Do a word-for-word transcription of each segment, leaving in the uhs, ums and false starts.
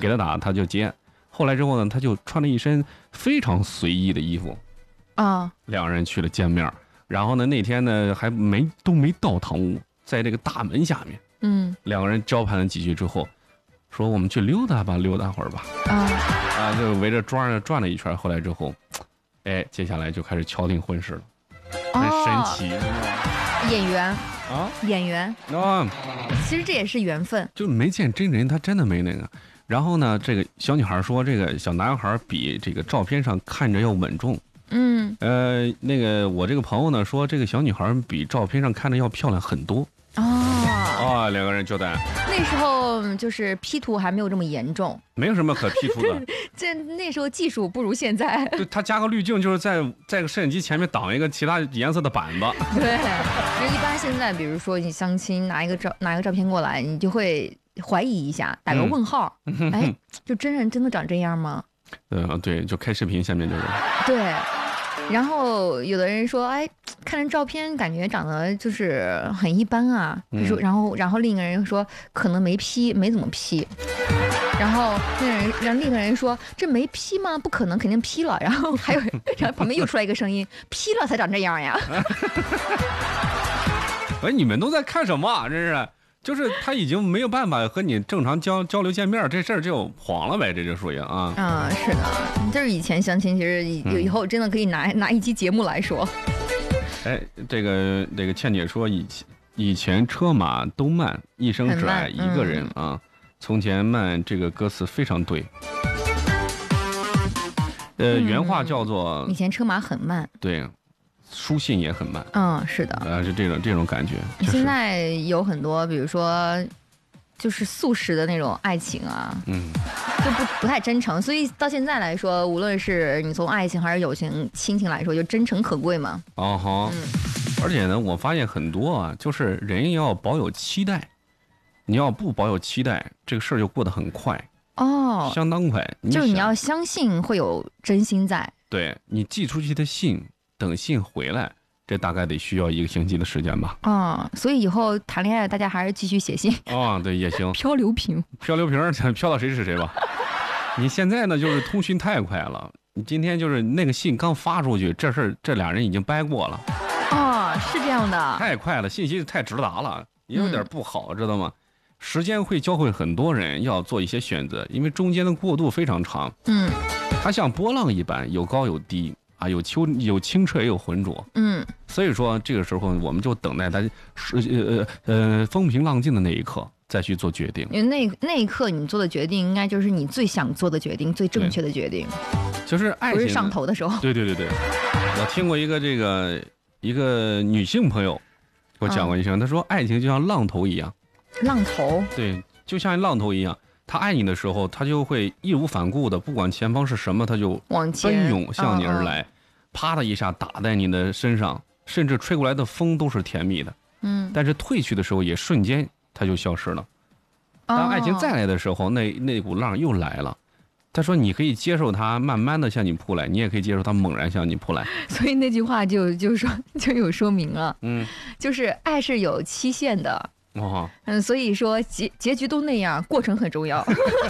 给他打他就接。后来之后呢，他就穿了一身非常随意的衣服， 啊， 两人去了见面。然后呢，那天呢还没都没到堂屋，在这个大门下面， 嗯， 两个人交谈了几句之后，说我们去溜达吧，溜达会儿吧。 啊啊，就围着庄上转了一圈。后来之后，哎，接下来就开始敲定婚事了，很神奇。 哦、演员啊， 演员啊， 其实这也是缘分， 就没见真人，他真的没那个。然后呢，这个小女孩说，这个小男孩比这个照片上看着要稳重。 嗯， 呃，那个我这个朋友呢说，这个小女孩比照片上看着要漂亮很多。 哦， 啊，两个人交代。 那时候就是 P 图还没有这么严重， 没有什么可 P 图的。 这那时候技术不如现在。 对，他加个滤镜，就是在在个摄影机前面挡一个其他颜色的板子。 对，就一般现在，比如说你相亲拿一个照拿一个照片过来，你就会怀疑一下，打个问号。嗯、哎，就真人真的长这样吗？ 嗯，对，就开视频下面就是。 对。然后有的人说，哎，看着照片感觉长得就是很一般啊。嗯、说，然后然后另一个人说可能没 P， 没怎么 P。然后那人让另一个人说这没 P 吗？不可能，肯定 P 了。然后还有，然后旁边又出来一个声音，P 了才长这样呀。 哎，你们都在看什么啊？真是。就是他已经没有办法和你正常交交流见面，这事儿就黄了呗，这就属于啊。 啊、嗯，是的，就是以前相亲，其实以后真的可以拿、嗯、拿一期节目来说。 哎，这个这个倩姐说，以前以前车马都慢，一生只爱一个人、嗯、啊。从前慢这个歌词非常对。呃，原话叫做、 嗯、以前车马很慢。 对。书信也很慢， 嗯，是的， 呃，是这种这种感觉。 现在有很多，比如说，就是速食的那种爱情啊， 嗯， 就不不太真诚。所以到现在来说，无论是你从爱情还是友情、亲情来说，就真诚可贵嘛。 哦哈，嗯，而且呢，我发现很多啊，就是人要保有期待，你要不保有期待，这个事儿就过得很快哦， 相当快。 就是你要相信会有真心在。 对，你寄出去的信。等信回来，这大概得需要一个星期的时间吧。 啊、哦，所以以后谈恋爱，大家还是继续写信。 啊、哦，对，也行。 漂流瓶， 漂流瓶，漂到谁是谁吧。你现在呢，就是通讯太快了。你今天就是那个信刚发出去，这事儿这俩人已经掰过了。 哦，是这样的。 太快了，信息太直达了，也有点不好，嗯、知道吗？时间会教会很多人要做一些选择，因为中间的过渡非常长。 嗯， 它像波浪一般，有高有低。啊，有秋有清澈也有浑浊， 嗯， 所以说这个时候我们就等待它是呃呃风平浪静的那一刻再去做决定。 因为那那一刻你做的决定，应该就是你最想做的决定，最正确的决定。 就是爱情不是上头的时候。 对对对对，我听过一个这个一个女性朋友给我讲过一声，她、嗯、说爱情就像浪头一样。 浪头？ 对，就像浪头一样。他爱你的时候，他就会义无反顾的，不管前方是什么，他就奔涌向你而来，哦哦啪的一下打在你的身上，甚至吹过来的风都是甜蜜的。 嗯， 但是退去的时候也瞬间它就消失了。当爱情再来的时候，那那股浪又来了。他说：“你可以接受它慢慢的向你扑来，你也可以接受它猛然向你扑来。” 所以那句话就就说就有说明了， 嗯， 就是爱是有期限的。 哦， 嗯，所以说结结局都那样，过程很重要。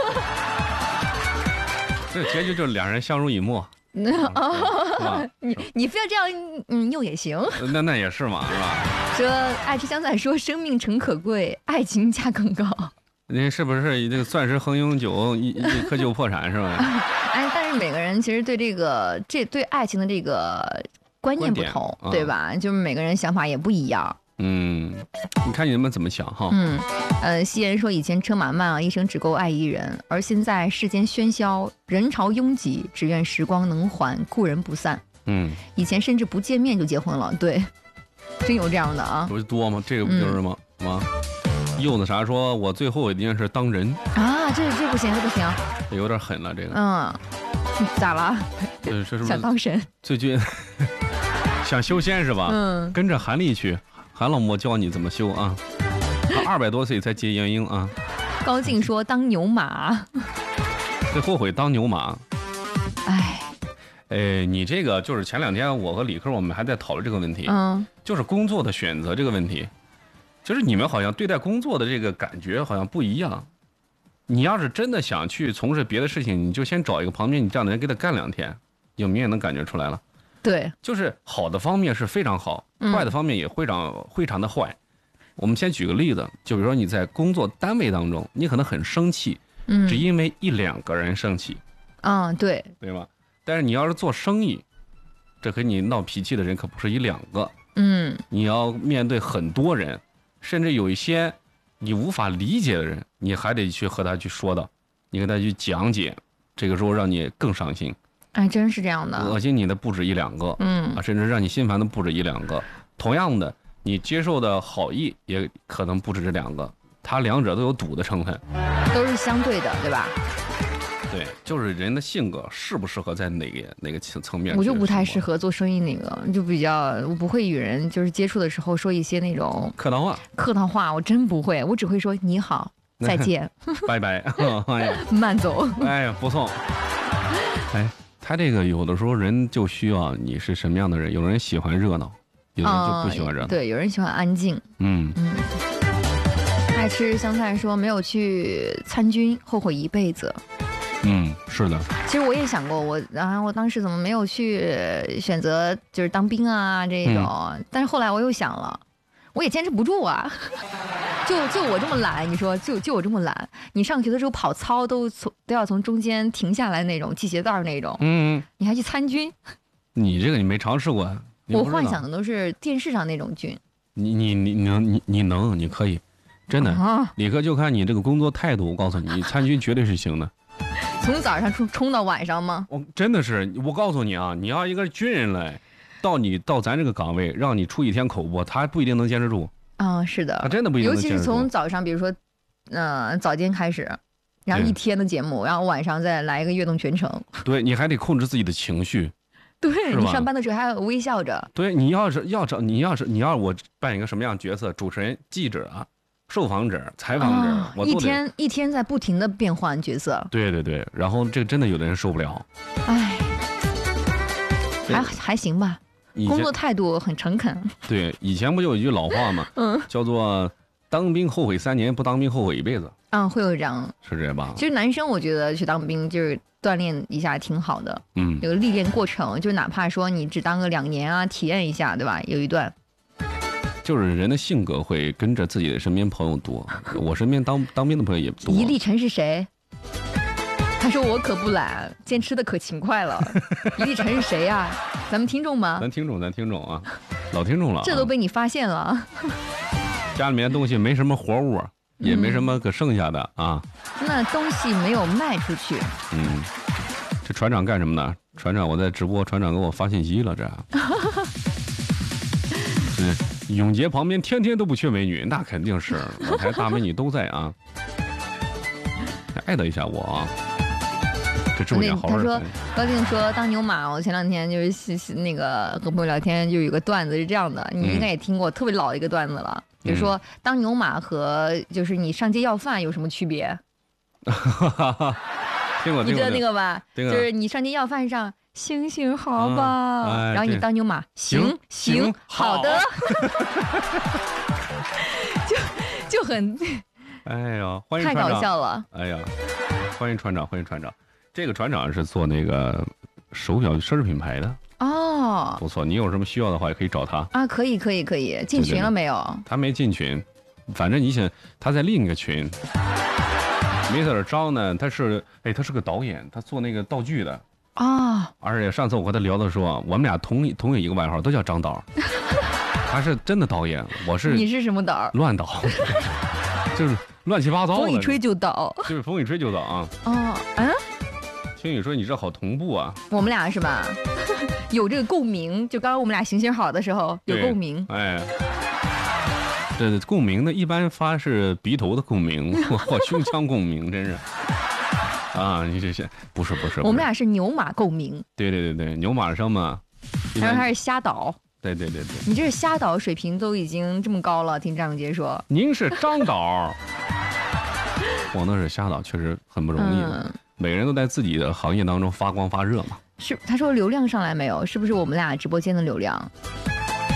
这结局就是两人相濡以沫。 哦，你你非要这样，嗯，用也行。 那那也是嘛，是吧？ 说爱之相赞说生命诚可贵，爱情价更高。 您是不是这个钻石恒永久，一一颗就破产是吧？ 哎，但是每个人其实对这个这对爱情的这个观念不同， 啊、 对吧？就是每个人想法也不一样。 嗯，你看你们怎么想哈？ 嗯，呃，西人说以前车马慢啊，一生只够爱一人，而现在世间喧嚣，人潮拥挤，只愿时光能缓，故人不散。 嗯， 以前甚至不见面就结婚了，对，真有这样的啊？ 不是多吗？这个不就是吗？吗、嗯？柚子啥说，我最后一定是当人啊，这这不行，这不行， 这有点狠了，这个。 嗯，咋了？ 这是不是想当神？ 最近想修仙是吧？ 嗯， 跟着韩立去。韩老莫教你怎么修啊？他二百多岁才结元婴啊。 高进说当牛马， 最后悔当牛马。 哎， 哎，你这个就是前两天我和李科我们还在讨论这个问题， 嗯， 就是工作的选择这个问题，就是你们好像对待工作的这个感觉好像不一样。 你要是真的想去从事别的事情，你就先找一个旁边你这样的人给他干两天，就明显能感觉出来了。 对， 就是好的方面是非常好，嗯、坏的方面也非常非常的坏。我们先举个例子，就比如说你在工作单位当中，你可能很生气，嗯，只因为一两个人生气， 嗯，对， 对吧？但是你要是做生意，这和你闹脾气的人可不是一两个， 嗯， 你要面对很多人，甚至有一些你无法理解的人，你还得去和他去说道，你跟他去讲解，这个时候让你更伤心。 哎，真是这样的， 恶心你的不止一两个， 嗯啊，甚至让你心烦的不止一两个。同样的，你接受的好意也可能不止这两个，它两者都有赌的成分， 都是相对的，对吧？ 对，就是人的性格适不适合在哪个哪个层面。 我就不太适合做生意，那个就比较，我不会与人就是接触的时候说一些那种客套话。 客套话我真不会，我只会说你好，再见， 拜拜，哎呀， 慢走。 哎呀，不错。哎，他这个有的时候人就需要你是什么样的人，有人喜欢热闹，有人就不喜欢热闹。 呃、对，有人喜欢安静。 嗯嗯。爱吃香菜说没有去参军，后悔一辈子。 嗯，是的。 其实我也想过，我啊，我当时怎么没有去选择就是当兵啊这种、嗯？但是后来我又想了，我也坚持不住啊。就就我这么懒，你说就就我这么懒，你上学的时候跑操都从都要从中间停下来那种，系鞋带那种。 嗯， 你还去参军？ 你这个你没尝试过。 我幻想的都是电视上那种军。 你你你你能你你能你可以，真的。 啊、 李克就看你这个工作态度，我告诉你，你参军绝对是行的。 从早上冲冲到晚上吗？ 我真的是，我告诉你啊，你要一个军人来，到你到咱这个岗位，让你出一天口播，他不一定能坚持住。 啊、嗯，是的， 他真的不一定能坚持住。 尤其是从早上，比如说，呃，早间开始，然后一天的节目，然后晚上再来一个跃动全程。 对，你还得控制自己的情绪。 对，你上班的时候还要微笑着。 对，你要是要找你要是你要我扮演一个什么样的角色？主持人、记者啊。受访者、采访者， 哦、 我一天一天在不停的变换角色。 对对对，然后这个真的有的人受不了。 哎，还还行吧，工作态度很诚恳。 对，以前不就有一句老话吗？ 嗯， 叫做“当兵后悔三年，不当兵后悔一辈子”。 嗯，会有这样， 是这样吧？ 其实男生我觉得去当兵就是锻炼一下挺好的。 嗯， 有个历练过程，就哪怕说你只当个两年啊，体验一下，对吧？有一段。 就是人的性格会跟着自己的身边朋友多，我身边当当兵的朋友也多。 倪立晨是谁？他说我可不懒，坚持的可勤快了。倪立晨是谁呀、啊？咱们听众吗？ 咱听众，咱听众啊，老听众了、啊。 这都被你发现了。 家里面东西没什么活物，也没什么可剩下的、嗯、啊。 那东西没有卖出去。 嗯，这船长干什么呢？船长，我在直播，船长给我发信息了，这。嗯。永杰旁边天天都不缺美女，那肯定是老台大美女都在啊。艾特一下我啊，这直播间好好。 他说高定说当牛马，我前两天就是那个和朋友聊天，就有个段子是这样的，你应该也听过，嗯、特别老一个段子了，嗯、就是说当牛马和就是你上街要饭有什么区别？ 听过， 你知道那个吧？就是你上街要饭上。行行好吧、 啊哎， 然后你当牛马，行行, 行好的，就就很， 哎呀，欢迎太搞笑了， 哎呀，欢迎船长，欢迎船长，这个船长是做那个手表奢侈品牌的哦， 不错，你有什么需要的话也可以找他啊，可以可以可以，进群了没有？对对他没进群，反正你想他在另一个群。mister 张呢，他是哎，他是个导演，他做那个道具的。 啊、哦！ 而且上次我和他聊的时候，我们俩同同有一个外号，都叫张导。他是真的导演，我是你是什么导？ 乱导，就是乱七八糟的。 风一吹就倒， 就是风一吹就倒啊！ 哦，嗯， 青雨说你这好同步啊！ 我们俩是吧？有这个共鸣，就刚刚我们俩行行好的时候有共鸣。 哎，这共鸣呢，一般发是鼻头的共鸣或胸腔共鸣，真是。啊，你这些不是不是， 我们俩是牛马共鸣。 对对对对，牛马上嘛， 然后他是瞎导。 对对对对， 你这是瞎导水平都已经这么高了，听张永杰说。 您是张导，我那是瞎导，确实很不容易。嗯、每个人都在自己的行业当中发光发热嘛。 是，他说流量上来没有？是不是我们俩直播间的流量？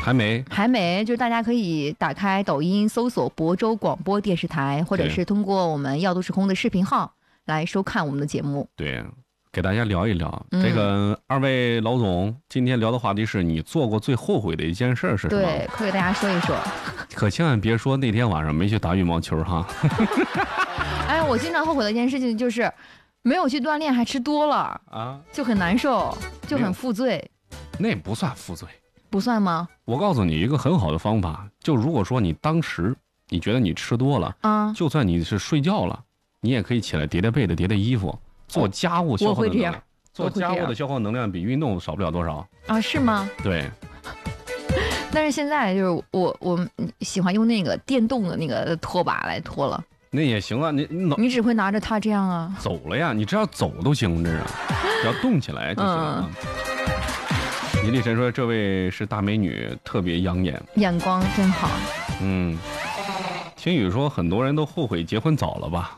还没， 还没，就是大家可以打开抖音搜索亳州广播电视台，或者是通过我们药都时空的视频号来收看我们的节目。 对，给大家聊一聊、嗯、这个二位老总今天聊的话题是你做过最后悔的一件事是什么？ 对，快给大家说一说。 可千万别说那天晚上没去打羽毛球哈。 哎，我经常后悔的一件事情就是没有去锻炼，还吃多了啊，就很难受，就很负罪。 那不算负罪。 不算吗？ 我告诉你一个很好的方法，就如果说你当时你觉得你吃多了啊，就算你是睡觉了，你也可以起来叠叠被子、叠叠衣服，做家务消耗的能量。做家务的消耗能量比运动少不了多少啊？是吗？ 对。 但是现在就是我我喜欢用那个电动的那个拖把来拖了。 那也行啊，你你你只会拿着它这样啊？ 走了呀，你只要走都行，这是，只要动起来就行了。倪丽晨说：“这位是大美女，特别养眼， 眼光真好。” 嗯，晴雨说：“很多人都后悔结婚早了吧？”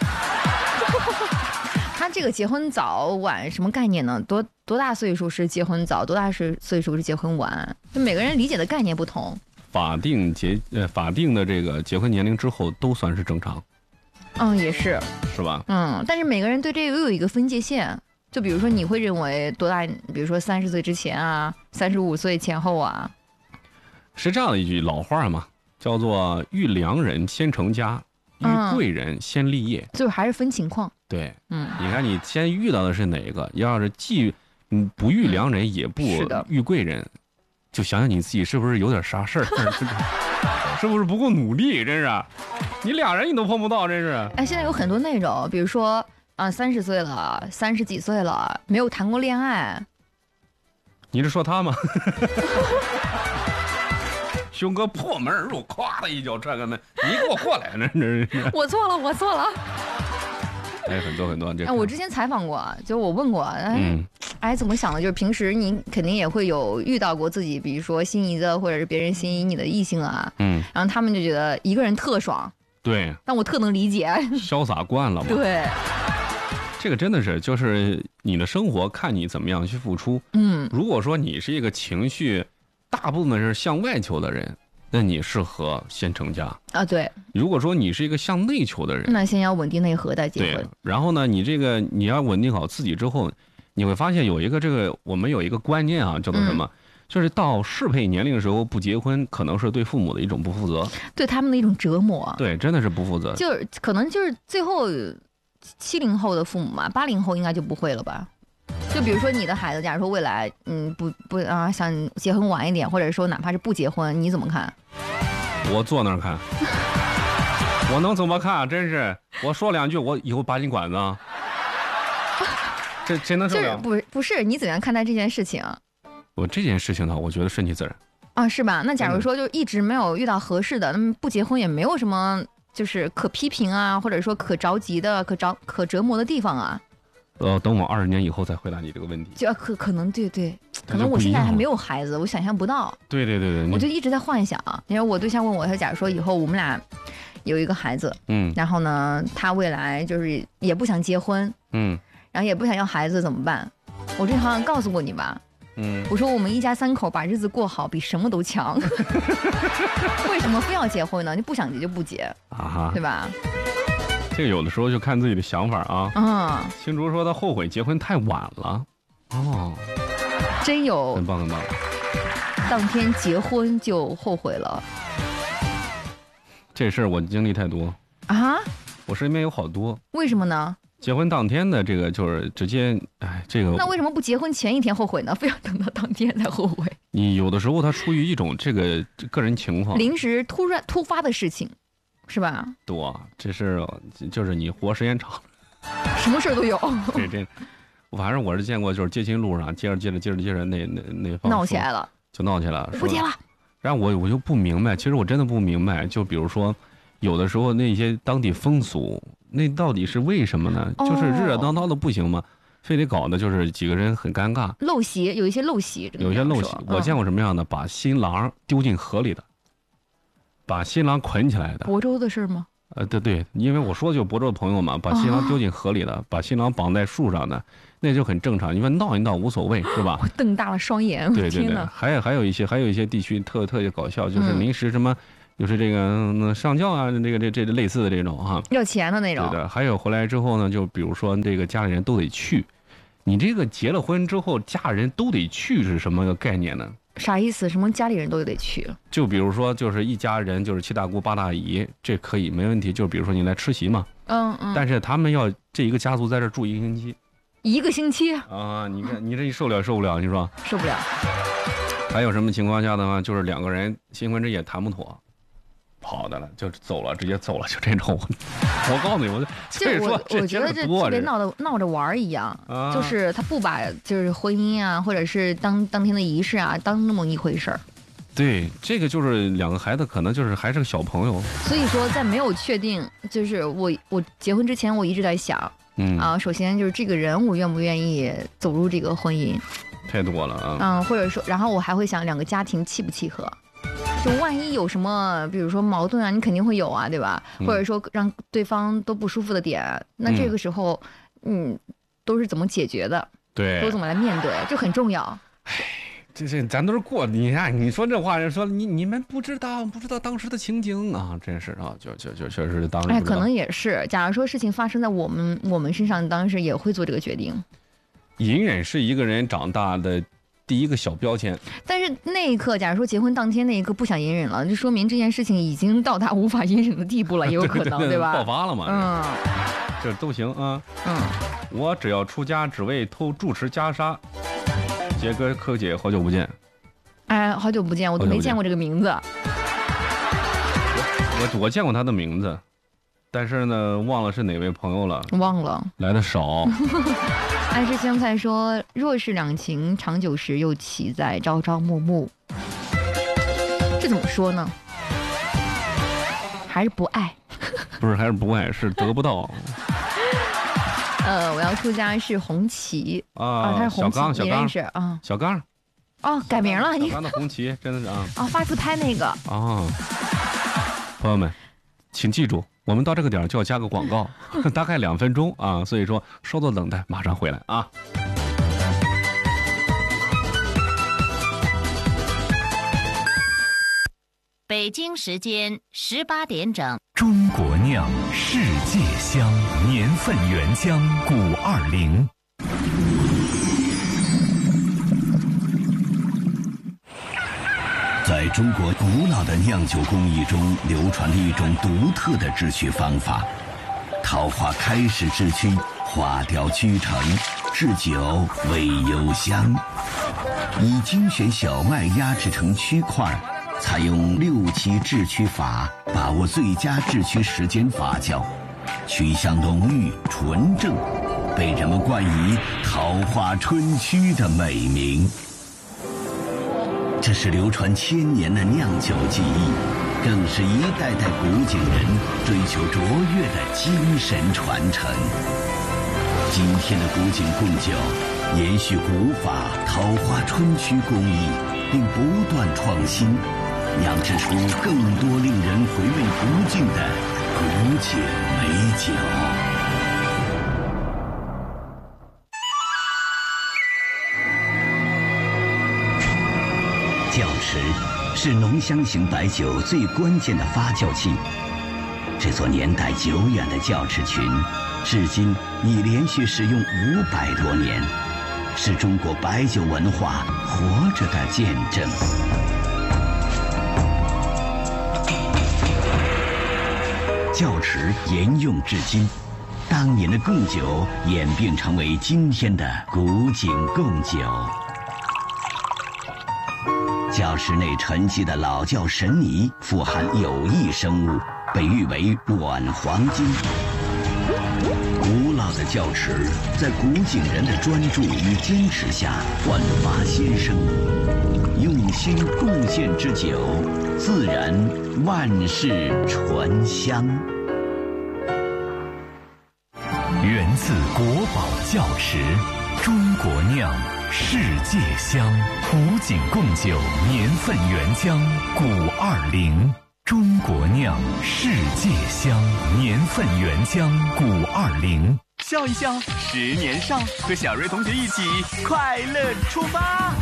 他这个结婚早晚什么概念呢？多多大岁数是结婚早？多大岁岁数是结婚晚？就每个人理解的概念不同。 法定结呃法定的这个结婚年龄之后都算是正常。 嗯，也是。 是吧？ 嗯，但是每个人对这个又有一个分界线。就比如说，你会认为多大？比如说三十岁之前啊，三十五岁前后啊， 是这样的一句老话嘛，叫做“遇良人先成家，遇贵人先立业”， 就是还是分情况。 对，嗯，你看你先遇到的是哪个？要是既嗯不遇良人，也不遇贵人，嗯、就想想你自己是不是有点啥事儿，是不是不够努力？真是，你俩人你都碰不到，真是。 哎，现在有很多那种，比如说。啊，三十岁了，三十几岁了，没有谈过恋爱。 你是说他吗？兄哥破门而入，咵的一脚踹开门，你给我过来！那那我错了，我错了。 哎，很多很多这。 哎，我之前采访过，就我问过，哎，嗯、哎，怎么想的？就是平时你肯定也会有遇到过自己，比如说心仪的，或者是别人心仪你的异性啊。嗯。然后他们就觉得一个人特爽。 对。 但我特能理解。 潇洒惯了嘛。 对。 这个真的是，就是你的生活看你怎么样去付出。嗯，如果说你是一个情绪大部分是向外求的人，那你适合先成家啊。对， 如果说你是一个向内求的人， 那先要稳定内核再结婚。 对，然后呢，你这个你要稳定好自己之后，你会发现有一个这个我们有一个观念啊，叫做什么？嗯、就是到适配年龄的时候不结婚，可能是对父母的一种不负责， 对他们的一种折磨。 对，真的是不负责。 就是可能就是最后。七零后的父母嘛，八零后应该就不会了吧？就比如说你的孩子，假如说未来嗯不不啊想结婚晚一点，或者说哪怕是不结婚，你怎么看？ 我坐那儿看，我能怎么看？真是我说两句，我以后拔你管子，这谁能受了？ 不不是你怎样看待这件事情？ 我这件事情呢，我觉得顺其自然啊，是吧？那假如说就一直没有遇到合适的，那么不结婚也没有什么。就是可批评啊，或者说可着急的、可着可折磨的地方啊。 呃，等我二十年以后再回答你这个问题。 就可可能对对，可能我现在还没有孩子，我想象不到。 对对对对， 我就一直在幻想。因为我对象问我，他假如说以后我们俩有一个孩子，嗯，然后呢，他未来就是也不想结婚，嗯，然后也不想要孩子怎么办？我这好像告诉过你吧。嗯，我说我们一家三口把日子过好比什么都强。为什么非要结婚呢？你不想结就不结啊，对吧？ 这个有的时候就看自己的想法啊。嗯，青竹说他后悔结婚太晚了。哦， 真有， 很棒很棒。 当天结婚就后悔了。 这事儿我经历太多啊， 我身边有好多。 为什么呢？ 结婚当天的这个就是直接，哎，这个那为什么不结婚前一天后悔呢？非要等到当天才后悔？ 你有的时候他出于一种这个个人情况， 临时突然突发的事情，是吧？ 多，这是就是你活时间长， 什么事都有。 这这，反正我是见过，就是接亲路上接着接着接着接着那那那方闹起来了， 就闹起来了， 不结了。 然后我我就不明白，其实我真的不明白，就比如说，有的时候那些当地风俗。那到底是为什么呢？哦、就是热热闹闹的不行吗？非得搞的就是几个人很尴尬。 陋习，有一些陋习， 有一些陋习。我见过什么样的？把新郎丢进河里的，把新郎捆起来的。 亳州的事吗？ 呃，对对，因为我说的就亳州的朋友嘛，把新郎丢进河里的，哦、把新郎绑在树上的，那就很正常。你说闹一闹无所谓，是吧？ 我瞪大了双眼， 对对对，还有还有一些还有一些地区特特别搞笑，就是临时什么。嗯就是这个、嗯、上轿啊，这个这这类似的这种哈， 要钱的那种。 对的，还有回来之后呢，就比如说这个家里人都得去，你这个结了婚之后，家人都得去是什么个概念呢？ 啥意思？什么家里人都得去？ 就比如说，就是一家人，就是七大姑八大姨，这可以没问题。就比如说你来吃席嘛， 嗯嗯。 但是他们要这一个家族在这住一个星期， 一个星期啊！你看你这受了受不了？你说受不了。 还有什么情况下的话，就是两个人新婚之夜谈不妥。跑的了，就走了，直接走了，就这种。我告诉你，我所以说， 我我觉得这特别闹的闹着玩一样， 啊、 就是他不把就是婚姻啊，或者是当当天的仪式啊当那么一回事儿。 对，这个就是两个孩子可能就是还是个小朋友。 所以说，在没有确定，就是我我结婚之前，我一直在想， 嗯啊，首先就是这个人我愿不愿意走入这个婚姻， 太多了啊。 嗯，或者说，然后我还会想两个家庭契不契合。就万一有什么，比如说矛盾啊，你肯定会有啊，对吧？ 嗯、 或者说让对方都不舒服的点，那这个时候，嗯，都是怎么解决的？ 对， 都怎么来面对，这很重要。 唉，这这咱都是过，你看你说这话，人说你你们不知道不知道当时的情景啊，真是啊，就就就确实当时。 哎，可能也是。假如说事情发生在我们我们身上，当时也会做这个决定。 隐忍是一个人长大的第一个小标签， 但是那一刻，假如说结婚当天那一刻不想隐忍了，就说明这件事情已经到达无法隐忍的地步了，也有可能， 对, 对, 对吧？ 爆发了嘛， 嗯， 这都行啊。 嗯， 我只要出家，只为偷住持袈裟。杰哥、柯姐，好久不见。 哎，好久不见，我都没见过这个名字。 我我我见过他的名字，但是呢，忘了是哪位朋友了。 忘了， 来的少。 爱吃香菜说：“若是两情长久时，又岂在朝朝暮暮？”这怎么说呢？还是不爱？ 不是，还是不爱，是得不到。 呃，我要出家是红旗啊， 啊，他是红旗， 小刚，小刚是啊， 小刚。 哦，改名了，你小刚的红旗真的是啊。 啊，发自拍那个。 啊，朋友们，请记住。我们到这个点就要加个广告，大概两分钟啊，所以说稍作等待，马上回来啊。 北京时间十八点整。 中国酿，世界香，年份原浆古二零。在中国古老的酿酒工艺中，流传着一种独特的制曲方法。桃花开始制曲，花雕曲成，制酒味幽香。以精选小麦压制成曲块，采用六七制曲法，把握最佳制曲时间发酵，曲香浓郁纯正，被人们冠以桃花春曲的美名。这是流传千年的酿酒技艺，更是一代代古井人追求卓越的精神传承。今天的古井贡酒延续古法桃花春曲工艺，并不断创新，酿制出更多令人回味不尽的古井美酒。窖池是浓香型白酒最关键的发酵器。这座年代久远的窖池群，至今已连续使用五百多年，是中国白酒文化活着的见证。窖池沿用至今，当年的贡酒演变成为今天的古井贡酒。窖池内沉积的老窖神泥富含有益生物，被誉为软黄金。古老的窖池在古井人的专注与坚持下焕发新生，用心贡献之酒，自然万世醇香。源自国宝窖池，中国酿，世界香，古井贡酒年份原浆古二零。 中国酿，世界香，年份原浆五二零。 笑一笑，十年少，和小瑞同学一起快乐出发。